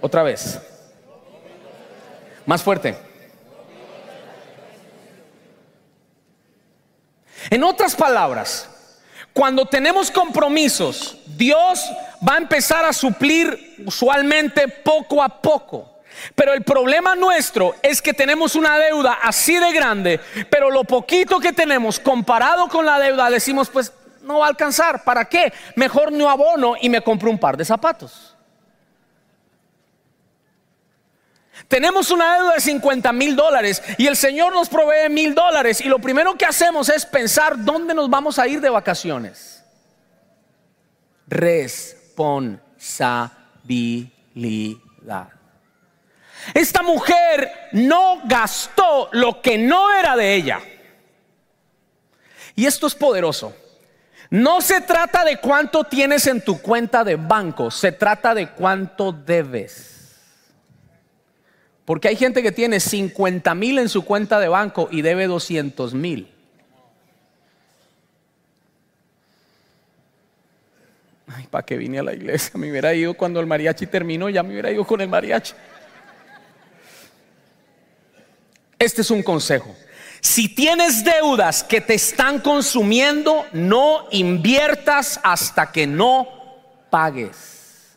Otra vez. Más fuerte. En otras palabras, cuando tenemos compromisos, Dios va a empezar a suplir usualmente poco a poco. Pero el problema nuestro es que tenemos una deuda así de grande, pero lo poquito que tenemos comparado con la deuda, decimos pues no va a alcanzar. ¿Para qué? Mejor no abono y me compro un par de zapatos. Tenemos una deuda de $50,000 y el Señor nos provee $1,000 y lo primero que hacemos es pensar dónde nos vamos a ir de vacaciones. Responsabilidad. Esta mujer no gastó lo que no era de ella. Y esto es poderoso. No se trata de cuánto tienes en tu cuenta de banco, se trata de cuánto debes. Porque hay gente que tiene 50,000 en su cuenta de banco y debe 200,000. Ay, ¿para qué vine a la iglesia? Me hubiera ido cuando el mariachi terminó, ya me hubiera ido con el mariachi. Este es un consejo. Si tienes deudas que te están consumiendo, no inviertas hasta que no pagues.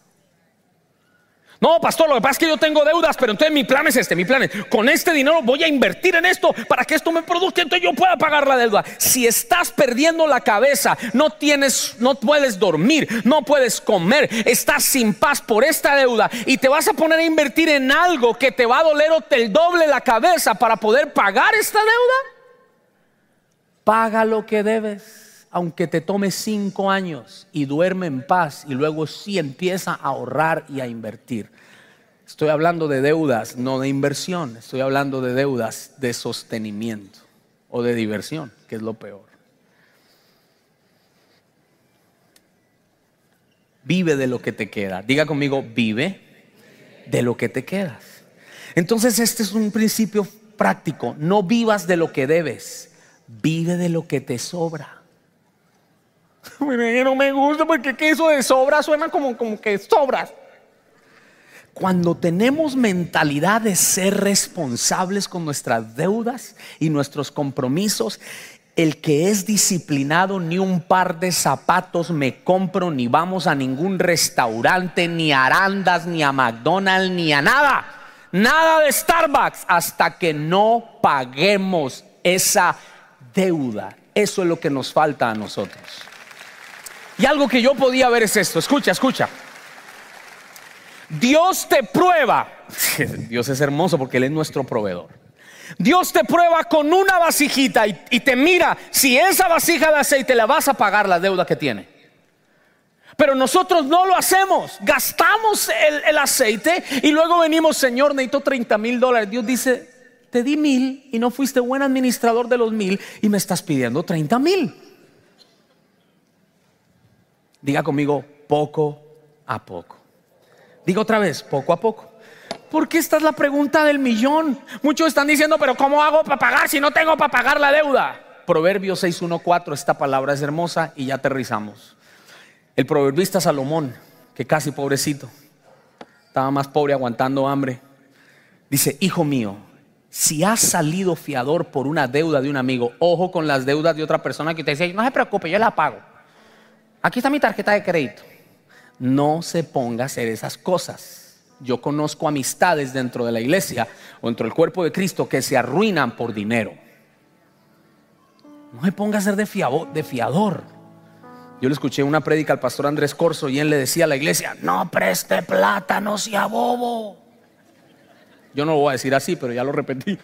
No, pastor, lo que pasa es que yo tengo deudas, pero entonces mi plan es este, mi plan es, con este dinero voy a invertir en esto para que esto me produzca, entonces yo pueda pagar la deuda. Si estás perdiendo la cabeza, no puedes dormir, no puedes comer, estás sin paz por esta deuda y te vas a poner a invertir en algo que te va a doler el doble la cabeza para poder pagar esta deuda, paga lo que debes. Aunque te tome 5 años y duerme en paz y luego sí empieza a ahorrar y a invertir. Estoy hablando de deudas, no de inversión. Estoy hablando de deudas de sostenimiento o de diversión, que es lo peor. Vive de lo que te queda. Diga conmigo, vive de lo que te quedas. Entonces este es un principio práctico. No vivas de lo que debes, vive de lo que te sobra. No me gusta porque eso de sobra suena como que sobras. Cuando tenemos mentalidad de ser responsables con nuestras deudas y nuestros compromisos, el que es disciplinado, ni un par de zapatos me compro, ni vamos a ningún restaurante, ni a Arandas, ni a McDonald's, ni a nada de Starbucks hasta que no paguemos esa deuda. Eso es lo que nos falta a nosotros. Y algo que yo podía ver es esto. Escucha. Dios te prueba. Dios es hermoso porque Él es nuestro proveedor. Dios te prueba con una vasijita y te mira si esa vasija de aceite la vas a pagar la deuda que tiene. Pero nosotros no lo hacemos. Gastamos el aceite y luego venimos, Señor, necesito $30,000. Dios dice, te di 1,000 y no fuiste buen administrador de los 1,000 y me estás pidiendo 30,000. Diga conmigo, poco a poco. Diga otra vez, poco a poco. Porque esta es la pregunta del millón. Muchos están diciendo, pero ¿cómo hago para pagar si no tengo para pagar la deuda? Proverbios 6:1-4, esta palabra es hermosa y ya aterrizamos. El proverbista Salomón, que casi pobrecito, estaba más pobre aguantando hambre, dice, hijo mío, si has salido fiador por una deuda de un amigo, ojo con las deudas de otra persona que te dice, no se preocupe, yo la pago. Aquí está mi tarjeta de crédito. No se ponga a hacer esas cosas. Yo conozco amistades dentro de la iglesia o dentro del cuerpo de Cristo que se arruinan por dinero. No se ponga a ser de fiador. Yo le escuché una prédica al pastor Andrés Corso y él le decía a la iglesia, no preste plata, no sea bobo. Yo no lo voy a decir así, pero ya lo repetí.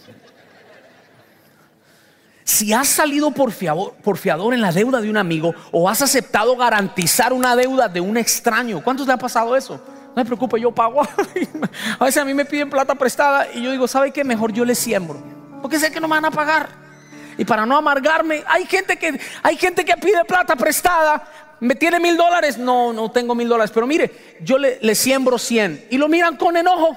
Si has salido por fiador en la deuda de un amigo o has aceptado garantizar una deuda de un extraño, ¿cuántos le ha pasado eso? No me preocupe, yo pago. A veces a mí me piden plata prestada y yo digo, ¿sabe qué? Mejor yo le siembro, porque sé que no me van a pagar. Y para no amargarme, hay gente que pide plata prestada, me tiene $1,000. No tengo $1,000, pero mire, yo le siembro 100 y lo miran con enojo.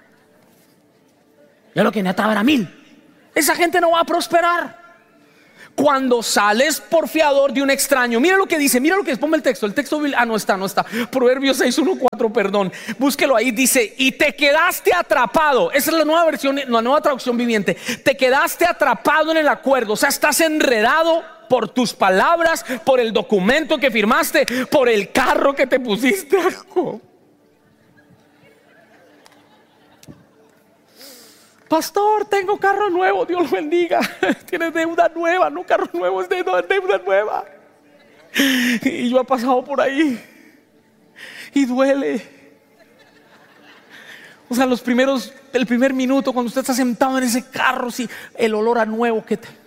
Yo lo que necesitaba era 1,000. Esa gente no va a prosperar. cuando sales por fiador de un extraño. Mira lo que dice, mira lo que es, ponme el texto no está. Proverbios 6:1-4, perdón, búsquelo ahí, dice: y te quedaste atrapado. Esa es la nueva versión, la nueva traducción viviente. Te quedaste atrapado en el acuerdo, o sea, estás enredado por tus palabras, por el documento que firmaste, por el carro que te pusiste. Pastor, tengo carro nuevo, Dios lo bendiga. Tienes deuda nueva, no carro nuevo, es deuda nueva. Y yo he pasado por ahí y duele. O sea, el primer minuto cuando usted está sentado en ese carro, sí, el olor a nuevo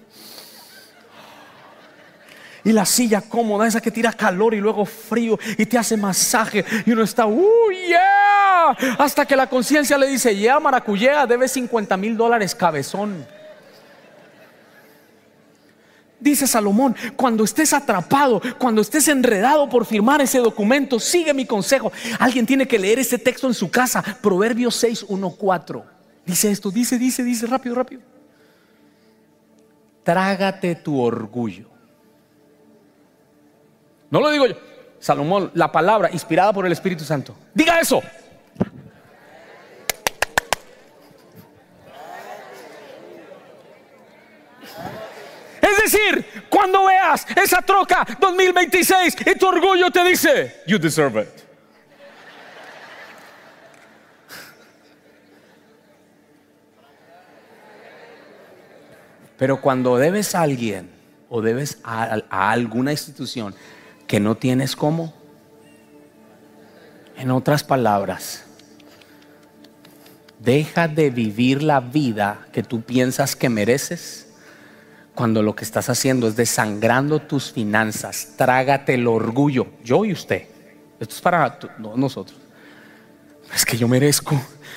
y la silla cómoda, esa que tira calor y luego frío y te hace masaje, y uno está, yeah, hasta que la conciencia le dice: yeah, maracuyá, debes $50,000, cabezón. Dice Salomón: cuando estés atrapado, cuando estés enredado por firmar ese documento, sigue mi consejo. Alguien tiene que leer este texto en su casa. Proverbios 6:1-4. Dice esto, dice, rápido. Trágate tu orgullo. No lo digo yo, Salomón, la palabra inspirada por el Espíritu Santo. Diga eso. Es decir, cuando veas esa troca 2026 y tu orgullo te dice: you deserve it. Pero cuando debes a alguien o debes a alguna institución que no tienes cómo, en otras palabras, deja de vivir la vida que tú piensas que mereces, cuando lo que estás haciendo es desangrando tus finanzas. Trágate el orgullo. Yo y usted. Esto es para nosotros. Es que yo merezco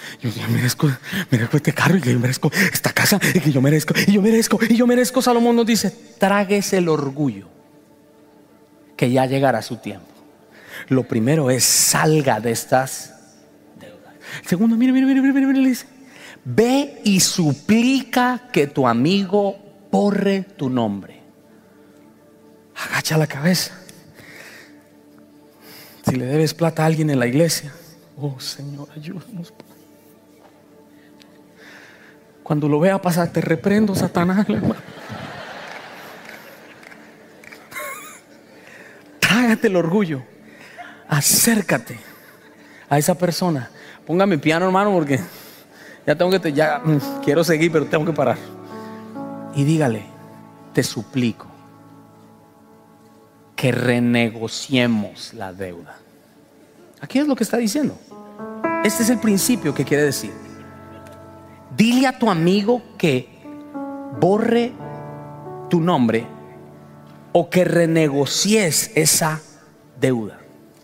este carro, y que yo merezco esta casa, y que yo merezco. Salomón nos dice: tráguese el orgullo, que ya llegará su tiempo. Lo primero es: salga de estas deudas. El segundo, mire, le dice: ve y suplica que tu amigo borre tu nombre. Agacha la cabeza. Si le debes plata a alguien en la iglesia, oh Señor, ayúdanos. Cuando lo vea pasar, te reprendo, Satanás. Trágate el orgullo. Acércate a esa persona. Póngame piano, hermano, porque ya quiero seguir, pero tengo que parar. Y dígale: te suplico que renegociemos la deuda. Aquí es lo que está diciendo. Este es el principio que quiere decir. Dile a tu amigo que borre tu nombre o que renegocies esa deuda.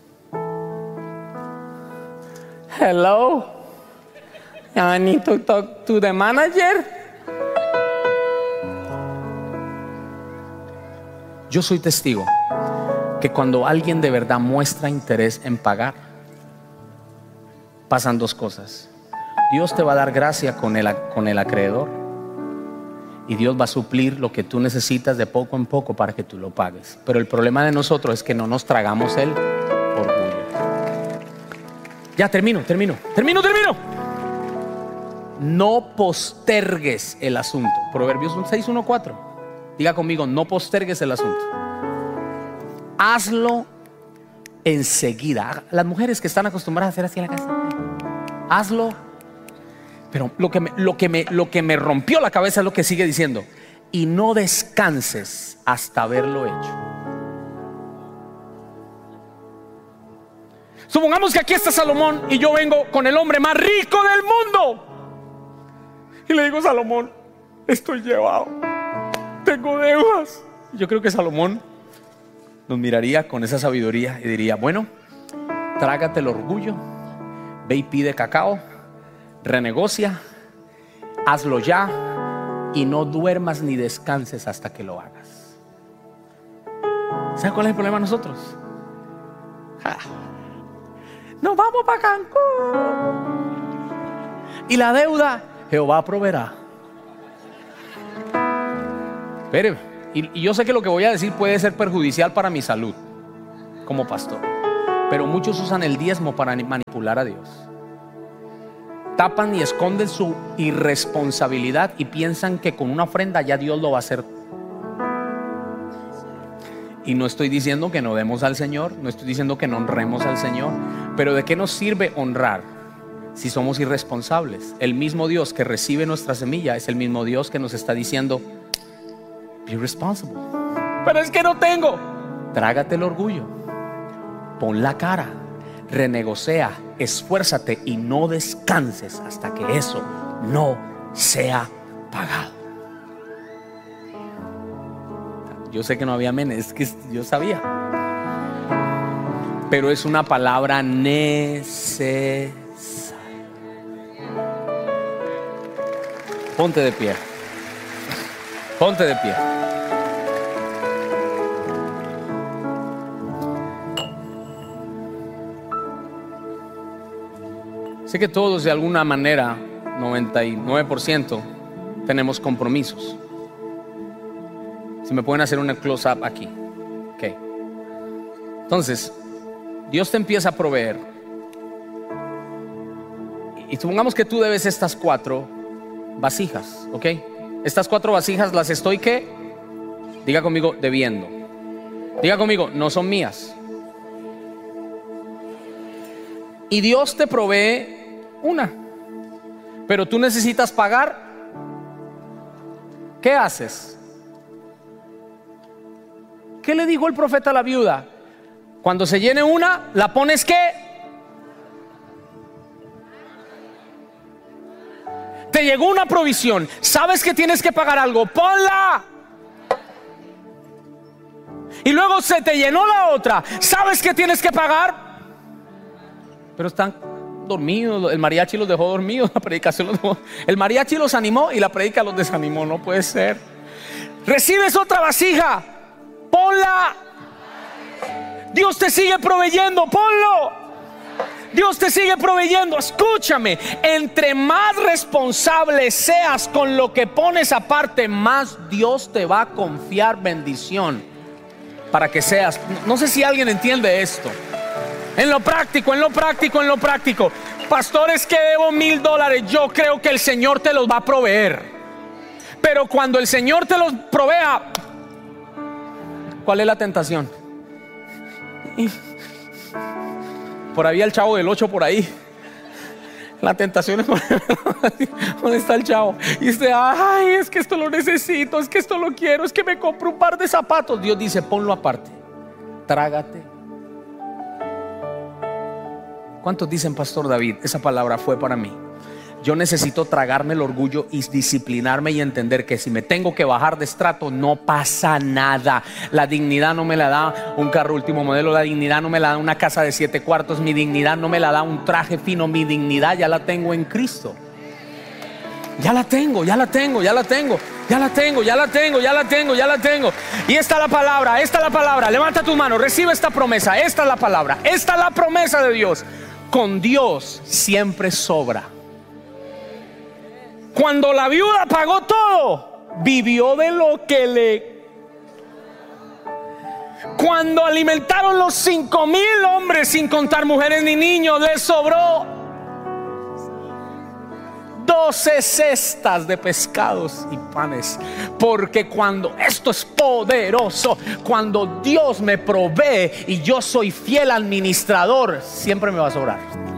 Hello, I need to talk to the manager. Yo soy testigo que cuando alguien de verdad muestra interés en pagar, pasan dos cosas. Dios te va a dar gracia con el acreedor, y Dios va a suplir lo que tú necesitas de poco en poco para que tú lo pagues. Pero el problema de nosotros es que no nos tragamos el orgullo. Ya termino. No postergues el asunto. Proverbios 6:1-4. Diga conmigo: no postergues el asunto. Hazlo enseguida. Las mujeres que están acostumbradas a hacer así en la casa, hazlo. Pero lo que me rompió la cabeza es lo que sigue diciendo: y no descanses hasta haberlo hecho. Supongamos que aquí está Salomón y yo vengo con el hombre más rico del mundo y le digo: Salomón, estoy llevado, tengo deudas. Yo creo que Salomón nos miraría con esa sabiduría y diría: bueno, trágate el orgullo, ve y pide cacao, renegocia, hazlo ya y no duermas ni descanses hasta que lo hagas. ¿Saben cuál es el problema de nosotros? Nos vamos para Cancún y la deuda Jehová proveerá. Espere, y yo sé que lo que voy a decir puede ser perjudicial para mi salud como pastor, pero muchos usan el diezmo para manipular a Dios. Tapan y esconden su irresponsabilidad y piensan que con una ofrenda ya Dios lo va a hacer. Y no estoy diciendo que no demos al Señor, no estoy diciendo que no honremos al Señor, pero ¿de qué nos sirve honrar si somos irresponsables? El mismo Dios que recibe nuestra semilla es el mismo Dios que nos está diciendo: be responsible. Pero es que no tengo. Trágate el orgullo, pon la cara, renegocia, esfuérzate y no descanses hasta que eso no sea pagado. Yo sé que no había amén, es que yo sabía, pero es una palabra necesaria. Ponte de pie. Ponte de pie. Sé que todos de alguna manera, 99%, tenemos compromisos. Si me pueden hacer una close-up aquí. Ok. Entonces, Dios te empieza a proveer. Y supongamos que tú debes estas 4 vasijas, ¿ok? Estas 4 vasijas las estoy, ¿qué? Diga conmigo, debiendo. Diga conmigo, no son mías. Y Dios te provee una, pero tú necesitas pagar. ¿Qué haces? ¿Qué le dijo el profeta a la viuda? Cuando se llene una, ¿la pones qué? Te llegó una provisión, sabes que tienes que pagar algo, ponla. Y luego se te llenó la otra, sabes que tienes que pagar, pero están dormidos. El mariachi los dejó dormidos, la predicación los dejó. El mariachi los animó y la predica los desanimó. No puede ser. Recibes otra vasija, ponla. Dios te sigue proveyendo, ponlo. Dios te sigue proveyendo. Escúchame, entre más responsable seas con lo que pones aparte, más Dios te va a confiar bendición para que seas. No sé si alguien entiende esto. En lo práctico, en lo práctico, en lo práctico. Pastores, que debo $1,000. Yo creo que el Señor te los va a proveer. Pero cuando el Señor te los provea, ¿cuál es la tentación? Por ahí el chavo del 8 por ahí. La tentación es ¿dónde está el chavo? Y usted, ay, es que esto lo necesito, es que esto lo quiero, es que me compro un par de zapatos. Dios dice, ponlo aparte, trágate. ¿Cuántos dicen, Pastor David, esa palabra fue para mí? Yo necesito tragarme el orgullo y disciplinarme y entender que si me tengo que bajar de estrato, no pasa nada. La dignidad no me la da un carro último modelo, la dignidad no me la da una casa de 7 cuartos, mi dignidad no me la da un traje fino, mi dignidad ya la tengo en Cristo. Ya la tengo, ya la tengo, ya la tengo, ya la tengo, ya la tengo, ya la tengo, ya la tengo. Y esta es la palabra, esta es la palabra. Levanta tu mano, recibe esta promesa. Esta es la palabra, esta es la promesa de Dios. Con Dios siempre sobra. Cuando la viuda pagó todo, vivió de lo que le... Cuando alimentaron los 5,000 hombres, sin contar mujeres ni niños, les sobró 12 cestas de pescados y panes. Porque cuando esto es poderoso, cuando Dios me provee y yo soy fiel administrador, siempre me va a sobrar.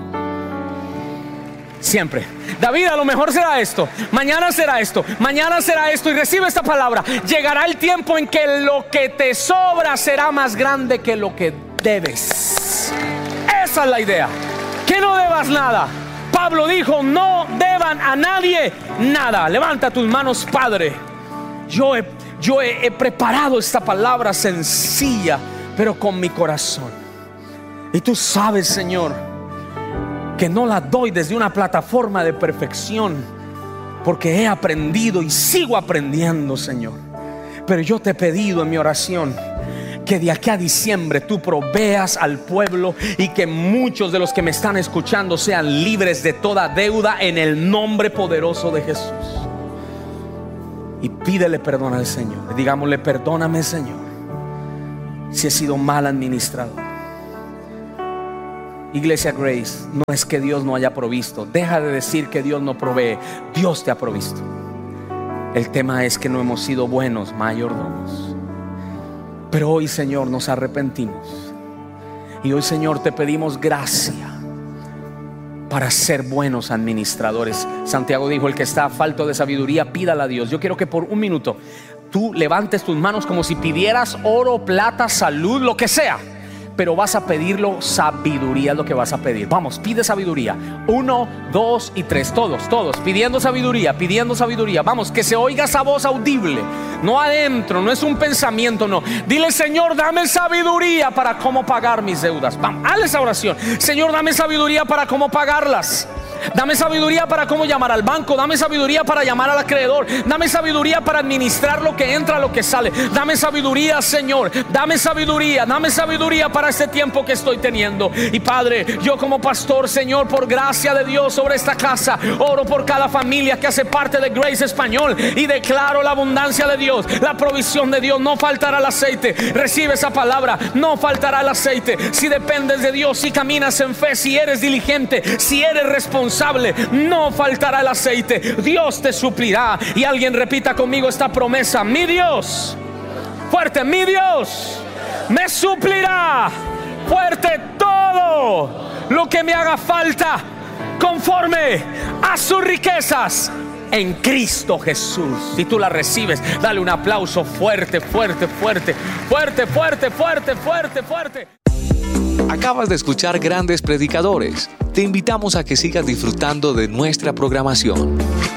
Siempre. David, a lo mejor será esto, mañana será esto, mañana será esto. Y recibe esta palabra. Llegará el tiempo en que lo que te sobra será más grande que lo que debes. Esa es la idea. Que no debas nada. Pablo dijo, no deban a nadie nada. Levanta tus manos, Padre. Yo he preparado esta palabra sencilla, pero con mi corazón. Y tú sabes, Señor, que no la doy desde una plataforma de perfección, porque he aprendido y sigo aprendiendo, Señor. Pero yo te he pedido en mi oración que de aquí a diciembre tú proveas al pueblo y que muchos de los que me están escuchando sean libres de toda deuda en el nombre poderoso de Jesús. y pídele perdón al Señor. Digámosle: perdóname, Señor, si he sido mal administrador. Iglesia Grace, no es que Dios no haya provisto. Deja de decir que Dios no provee. Dios te ha provisto. El tema es que no hemos sido buenos mayordomos. Pero hoy, Señor, nos arrepentimos. Y hoy, Señor, te pedimos gracia para ser buenos administradores. Santiago dijo: el que está falto de sabiduría, pídala a Dios. Yo quiero que por un minuto tú levantes tus manos como si pidieras oro, plata, salud, lo que sea. Pero vas a pedirlo, sabiduría es lo que vas a pedir. Vamos, pide sabiduría. 1, 2 y 3, todos pidiendo sabiduría, pidiendo sabiduría. Vamos, que se oiga esa voz audible, no adentro, no es un pensamiento, no. Dile: Señor, dame sabiduría para cómo pagar mis deudas. Vamos, hazle esa oración. Señor, dame sabiduría para cómo pagarlas. Dame sabiduría para cómo llamar al banco. Dame sabiduría para llamar al acreedor. Dame sabiduría para administrar lo que entra, lo que sale. Dame sabiduría, Señor. Dame sabiduría para este tiempo que estoy teniendo. Y Padre, yo como pastor, Señor, por gracia de Dios sobre esta casa, oro por cada familia que hace parte de Grace Español y declaro la abundancia de Dios, la provisión de Dios. No faltará el aceite. Recibe esa palabra: no faltará el aceite. Si dependes de Dios, si caminas en fe, si eres diligente, si eres responsable, no faltará el aceite. Dios te suplirá. Y alguien repita conmigo esta promesa: mi Dios, fuerte, mi Dios me suplirá, fuerte, todo lo que me haga falta conforme a sus riquezas en Cristo Jesús. Si tú la recibes, dale un aplauso fuerte, fuerte, fuerte, fuerte, fuerte, fuerte, fuerte, fuerte. Acabas de escuchar Grandes Predicadores. Te invitamos a que sigas disfrutando de nuestra programación.